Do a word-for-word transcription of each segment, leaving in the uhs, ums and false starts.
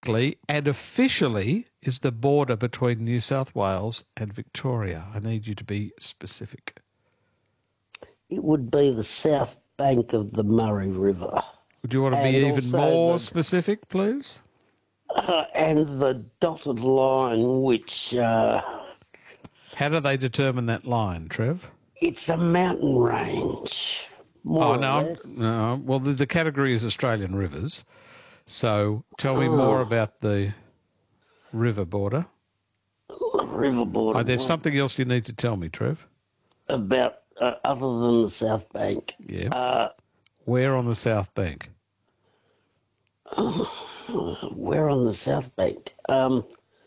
technically and officially is the border between New South Wales and Victoria? I need you to be specific. It would be the south bank of the Murray River. Would you want to And be even also more the- specific, please? Uh, and the dotted line, which uh, How do they determine that line, Trev? it's a mountain range. More Oh, no, or I'm- less. no. Well, the, the category is Australian rivers. So tell me more about the river border. River border. Oh, there's Well, something else you need to tell me, Trev. about uh, other than the south bank. Yeah. Uh, Where on the South Bank? We're on the south bank. Um,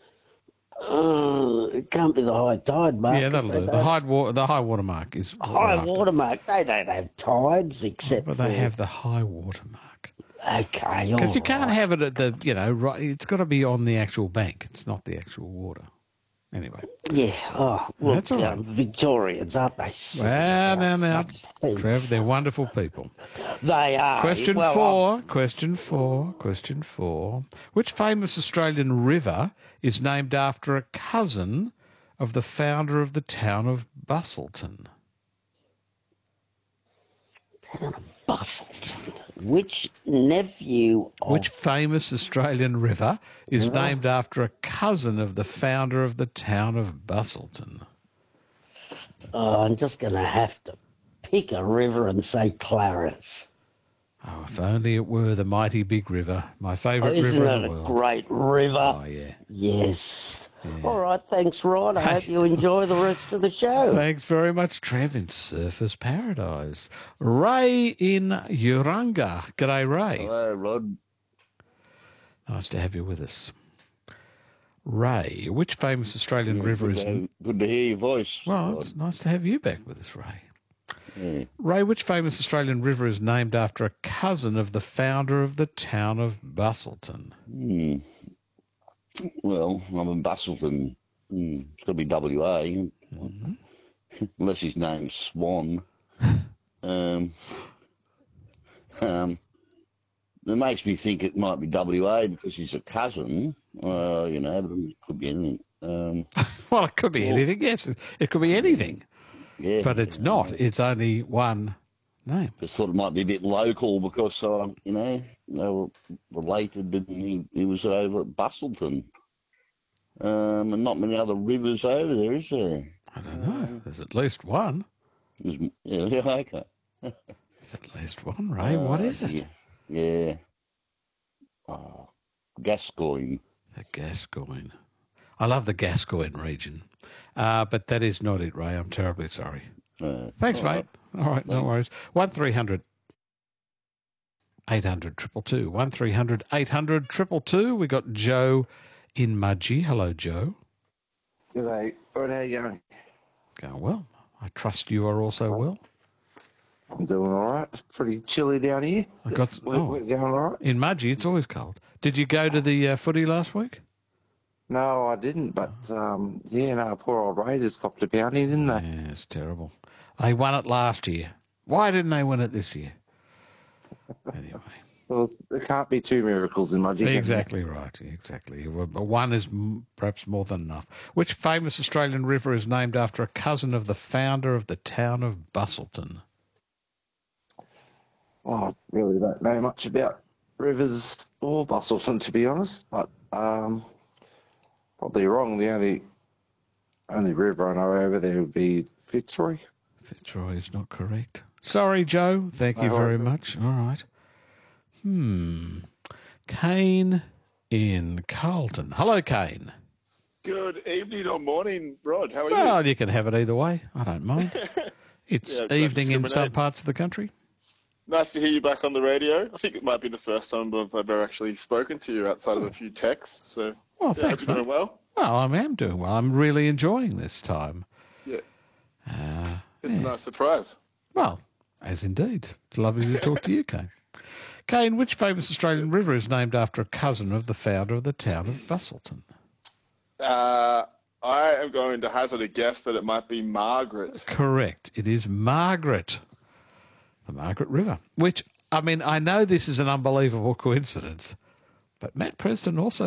uh, it can't be the high tide mark. Yeah, that'll they do. The don't- high, wa- the high water mark is what we're high after. water mark. They don't have tides except But they for- have the high water mark. Okay, Because you can't alright. have it at the, you know, right, it's got to be on the actual bank. It's not the actual water. Anyway. Yeah, oh, look, That's all right. um, Victorians, aren't they? silly Well, now, about now, such things? Trev, they're wonderful people. They are. Question Well, four, question four, question four. Which famous Australian river is named after a cousin of the founder of the town of Busselton? Town of Busselton. Which nephew of... Which famous Australian river is named after a cousin of the founder of the town of Busselton? Oh, I'm just going to have to pick a river and say Clarence. Oh, if only it were the mighty big river, my Oh, favourite isn't river that in the a world. great river? Oh, yeah. Yes. All right, thanks, Rod. I hope you enjoy the rest of the show. Thanks very much, Trev, in Surfers Paradise. Ray in Urunga. G'day, Ray. Hello, Rod. Nice to have you with us. Ray, which famous Australian river good is... To have, good to hear your voice. Well, Rod. it's nice to have you back with us, Ray. Yeah. Ray, which famous Australian river is named after a cousin of the founder of the town of Busselton? Hmm. Well, I'm in Busselton. Hmm. It's got to be W A, Mm-hmm. unless his name's Swan. um, um, it makes me think it might be W A because he's a cousin. Uh, you know, but it could be anything. Um, Well, it could be anything, yes. It could be anything. yeah, But it's not. It's only one name. Just thought it might be a bit local because, uh, you know, they were related and he, he was over at Busselton. Um, and not many other rivers over there, is there? I don't know. There's at least one. There's, yeah, yeah, okay. There's at least one, Ray. What Uh, is it? Yeah. yeah. Oh, Gascoigne. The Gascoigne. I love the Gascoigne region. Uh, but that is not it, Ray. I'm terribly sorry. Uh, Thanks, all mate. All right, no worries. one three hundred eight hundred two two two. one three hundred eight hundred two two two. We got Joe in Mudgee. Hello, Joe. G'day. Rod, how you going? Going well. I trust you are also well. I'm doing all right. It's pretty chilly down here. I got We're, oh, we're going all right. in Mudgee. It's always cold. Did you go to the uh, footy last week? No, I didn't, but um, yeah, no, poor old Raiders copped a pounding, didn't they? Yeah, it's terrible. They won it last year. Why didn't they win it this year? Anyway. Well, there can't be two miracles in Mudgee. can there? Exactly right. Exactly. Well, but one is m- perhaps more than enough. Which famous Australian river is named after a cousin of the founder of the town of Busselton? Oh, I really don't know much about rivers or Busselton, to be honest, but um, probably wrong. The only only river I know over there would be Fitzroy. Fitzroy is not correct. Sorry, Joe. Thank you No very worries. much. All right. Hmm. Kane in Carlton. Hello, Kane. Good evening or morning, Rod. How are you? Well, you can have it either way. I don't mind. It's Yeah, don't evening in some discriminate. parts of the country. Nice to hear you back on the radio. I think it might be the first time I've ever actually spoken to you outside of a few texts. So, Well, yeah, thanks, hope you're doing mate. well. Well, I am doing well. I'm really enjoying this time. Yeah, Uh, it's a nice surprise. Well, as indeed. It's lovely to talk to you, Kane. Kane, which famous Australian river is named after a cousin of the founder of the town of Busselton? Uh, I am going to hazard a guess that it might be Margaret. Correct. It is Margaret. The Margaret River. Which, I mean, I know this is an unbelievable coincidence, but Matt Preston also